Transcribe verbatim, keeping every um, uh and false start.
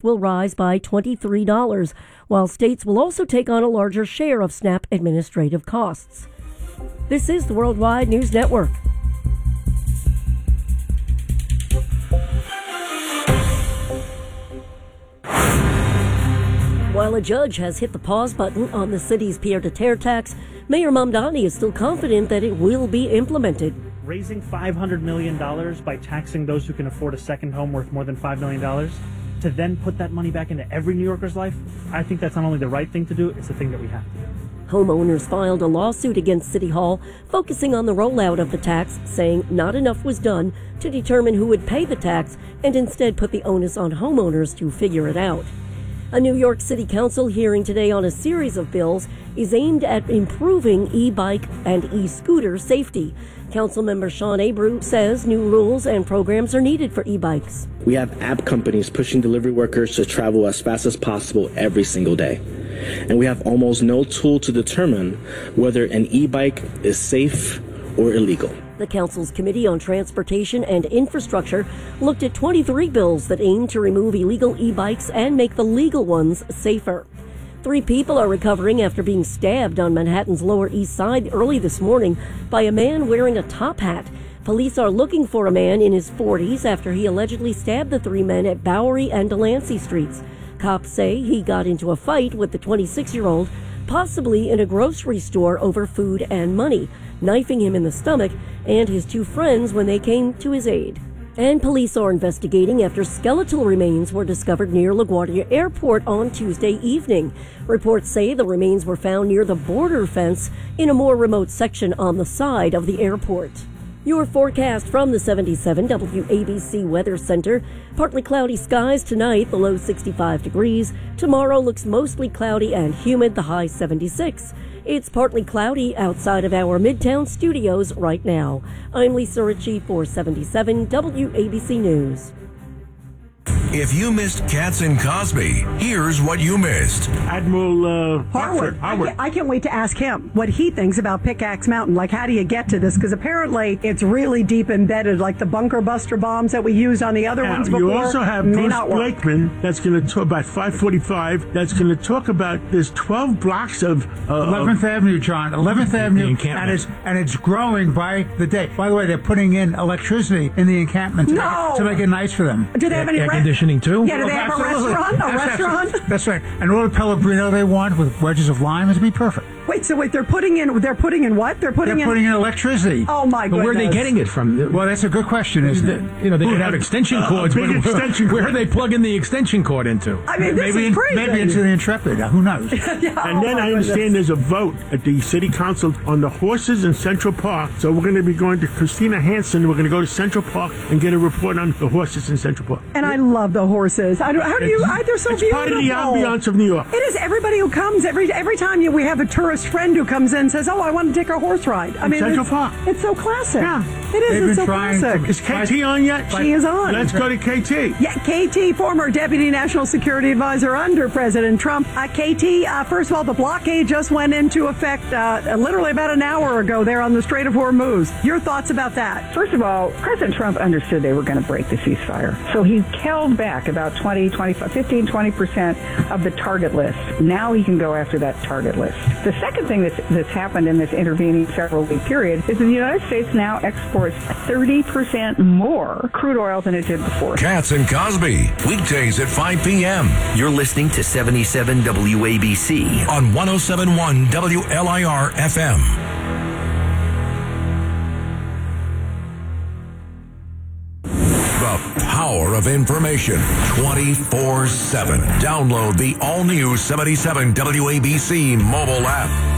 will rise by twenty-three dollars, while states will also take on a larger share of SNAP administrative costs. This is the Worldwide News Network. While a judge has hit the pause button on the city's pied-à-terre tax, Mayor Mamdani is still confident that it will be implemented. Raising five hundred million dollars by taxing those who can afford a second home worth more than five million dollars, to then put that money back into every New Yorker's life, I think that's not only the right thing to do, it's the thing that we have to do. Homeowners filed a lawsuit against City Hall, focusing on the rollout of the tax, saying not enough was done to determine who would pay the tax and instead put the onus on homeowners to figure it out. A New York City Council hearing today on a series of bills is aimed at improving e-bike and e-scooter safety. Councilmember Sean Abreu says new rules and programs are needed for e-bikes. We have app companies pushing delivery workers to travel as fast as possible every single day. And we have almost no tool to determine whether an e-bike is safe or illegal. The Council's Committee on Transportation and Infrastructure looked at twenty-three bills that aim to remove illegal e-bikes and make the legal ones safer. Three people are recovering after being stabbed on Manhattan's Lower East Side early this morning by a man wearing a top hat. Police are looking for a man in his forties after he allegedly stabbed the three men at Bowery and Delancey Streets. Cops say he got into a fight with the twenty-six-year-old, possibly in a grocery store over food and money, knifing him in the stomach and his two friends when they came to his aid. And police are investigating after skeletal remains were discovered near LaGuardia Airport on Tuesday evening. Reports say the remains were found near the border fence in a more remote section on the side of the airport. Your forecast from the seventy-seven W A B C Weather Center. Partly cloudy skies tonight, the low sixty-five degrees. Tomorrow looks mostly cloudy and humid, the high seventy-six. It's partly cloudy outside of our Midtown studios right now. I'm Lisa Ritchie for seventy-seven W A B C News. If you missed Katz and Cosby, here's what you missed. Admiral uh, Harwood. Harwood. I, can't, I can't wait to ask him what he thinks about Pickaxe Mountain. Like, how do you get to this? Because apparently it's really deep embedded, like the bunker buster bombs that we used on the other Now, ones before. you also have may Bruce not work. Blakeman that's going to talk about five forty-five. That's going to talk about there's twelve blocks of uh, eleventh Avenue, John. eleventh Avenue, encampment. and it's and it's growing by the day. By the way, they're putting in electricity in the encampment to, No! make, to make it nice for them. Do they have any Air re- conditioning too? Yeah, do they have a Absolutely. restaurant? A That's restaurant? absolutely- That's right. And all the Pellegrino they want with wedges of lime is be perfect. Wait, so wait, they're putting in, they're putting in what? They're putting They're in. putting in electricity. Oh my But goodness. where are they getting it from? Well, that's a good question, isn't it? You know, they could have extension Uh, cords, big but where, extension where cord. are they plugging the extension cord into? I mean, this maybe is crazy. maybe into the Intrepid. Uh, Who knows? Yeah, And oh then my I understand goodness. there's a vote at the city council on the horses in Central Park. So we're going to be going to Christina Hansen. We're going to go to Central Park and get a report on the horses in Central Park. And I love the horses. I don't, how do you? I, they're so it's beautiful. part of the ambiance of New York. It is. Everybody who comes every every time you, we have a tourist friend who comes in and says, "Oh, I want to take a horse ride." I mean, Central it's, Park. it's so classic. Yeah. It is. They've It's been so trying classic. to- Is K T on yet? She is on. Let's go to K T. Yeah, K T, former Deputy National Security Advisor under President Trump. Uh, K T, uh, first of all, the blockade just went into effect uh, literally about an hour ago there on the Strait of Hormuz. Your thoughts about that? First of all, President Trump understood they were going to break the ceasefire. So he held back about twenty, twenty-five, fifteen, twenty percent of the target list. Now he can go after that target list. The second thing that's, that's happened in this intervening several-week period is that the United States now exports thirty percent more crude oil than it did before. Katz and Cosby, weekdays at five p.m. You're listening to seventy-seven W A B C. on one oh seven point one W L I R F M. The power of information twenty-four seven. Download the all-new seventy-seven W A B C mobile app.